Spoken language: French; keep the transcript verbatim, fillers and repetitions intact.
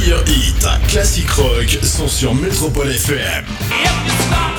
meilleurs hits classique rock sont sur Métropole F M.